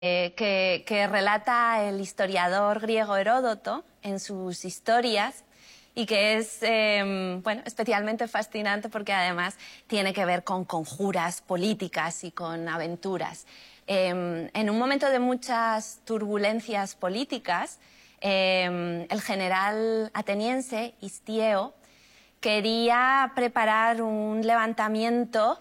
que relata el historiador griego Heródoto en sus historias y que es bueno, especialmente fascinante porque además tiene que ver con conjuras políticas y con aventuras. En un momento de muchas turbulencias políticas, el general ateniense Histieo quería preparar un levantamiento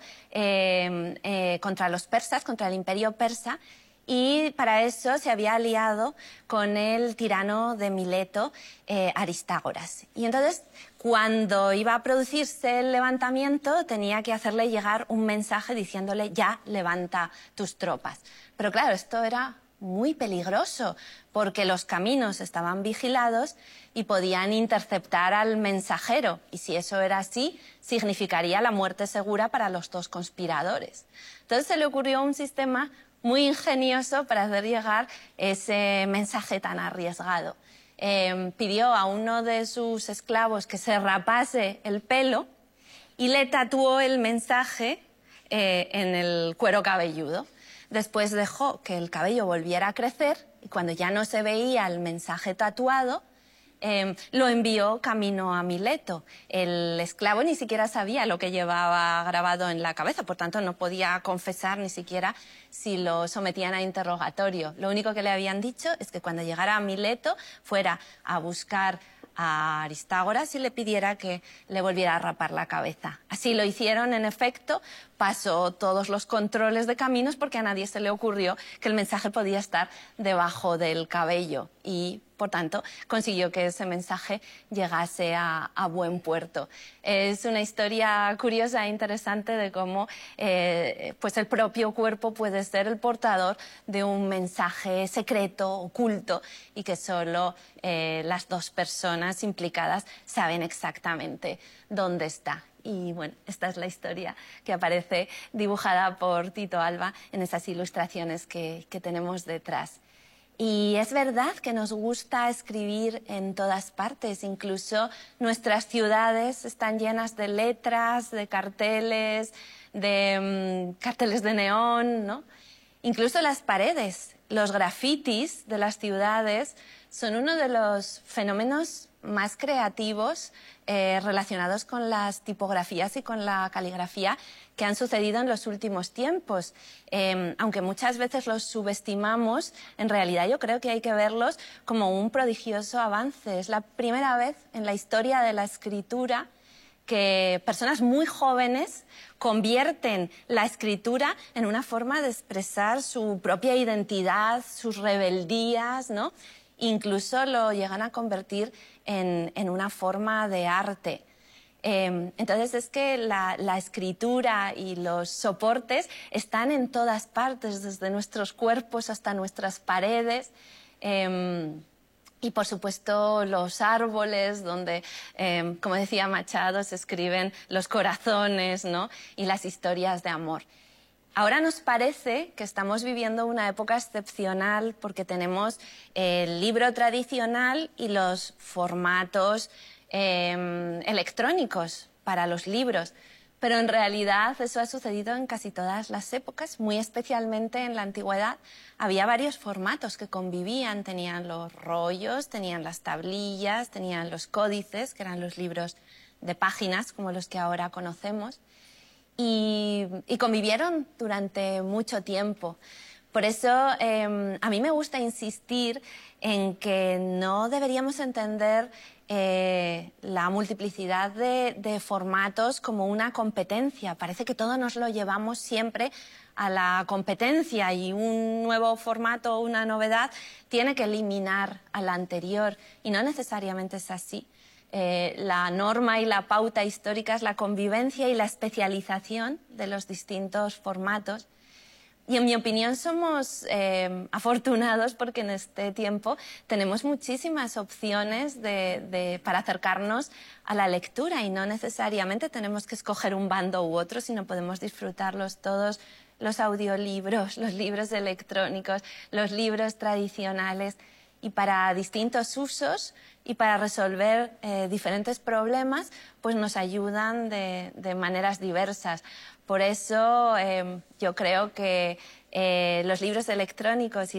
contra los persas, contra el imperio persa, y para eso se había aliado con el tirano de Mileto, Aristágoras. Y entonces, cuando iba a producirse el levantamiento, tenía que hacerle llegar un mensaje diciéndole: ya, levanta tus tropas. Pero claro, esto era muy peligroso porque los caminos estaban vigilados y podían interceptar al mensajero. Y si eso era así, significaría la muerte segura para los dos conspiradores. Entonces se le ocurrió un sistema muy ingenioso para hacer llegar ese mensaje tan arriesgado. Pidió a uno de sus esclavos que se rapase el pelo y le tatuó el mensaje en el cuero cabelludo. Después dejó que el cabello volviera a crecer y cuando ya no se veía el mensaje tatuado, lo envió camino a Mileto. El esclavo ni siquiera sabía lo que llevaba grabado en la cabeza, por tanto no podía confesar ni siquiera si lo sometían a interrogatorio. Lo único que le habían dicho es que cuando llegara a Mileto fuera a buscar a Aristágoras y le pidiera que le volviera a rapar la cabeza. Así lo hicieron, en efecto, pasó todos los controles de caminos porque a nadie se le ocurrió que el mensaje podía estar debajo del cabello y, por tanto, consiguió que ese mensaje llegase a buen puerto. Es una historia curiosa e interesante de cómo pues el propio cuerpo puede ser el portador de un mensaje secreto, oculto, y que solo las dos personas implicadas saben exactamente dónde está. Y bueno, esta es la historia que aparece dibujada por Tito Alba en esas ilustraciones que tenemos detrás. Y es verdad que nos gusta escribir en todas partes, incluso nuestras ciudades están llenas de letras, de carteles, de carteles de neón, ¿no? Incluso las paredes, los grafitis de las ciudades son uno de los fenómenos más creativos relacionados con las tipografías y con la caligrafía que han sucedido en los últimos tiempos. Aunque muchas veces los subestimamos, en realidad yo creo que hay que verlos como un prodigioso avance. Es la primera vez en la historia de la escritura que personas muy jóvenes convierten la escritura en una forma de expresar su propia identidad, sus rebeldías, ¿no? Incluso lo llegan a convertir en una forma de arte. Entonces es que la escritura y los soportes están en todas partes, desde nuestros cuerpos hasta nuestras paredes. Y, por supuesto, los árboles, donde, como decía Machado, se escriben los corazones, ¿no? Y las historias de amor. Ahora nos parece que estamos viviendo una época excepcional porque tenemos el libro tradicional y los formatos electrónicos para los libros. Pero en realidad eso ha sucedido en casi todas las épocas, muy especialmente en la antigüedad. Había varios formatos que convivían, tenían los rollos, tenían las tablillas, tenían los códices, que eran los libros de páginas como los que ahora conocemos, y convivieron durante mucho tiempo. Por eso a mí me gusta insistir en que no deberíamos entender la multiplicidad de formatos como una competencia. Parece que todo nos lo llevamos siempre a la competencia y un nuevo formato, una novedad, tiene que eliminar al anterior y no necesariamente es así. La norma y la pauta histórica es la convivencia y la especialización de los distintos formatos. Y en mi opinión somos afortunados porque en este tiempo tenemos muchísimas opciones para acercarnos a la lectura y no necesariamente tenemos que escoger un bando u otro, sino podemos disfrutarlos todos, los audiolibros, los libros electrónicos, los libros tradicionales, y para distintos usos y para resolver diferentes problemas, pues nos ayudan de maneras diversas. Por eso yo creo que los libros electrónicos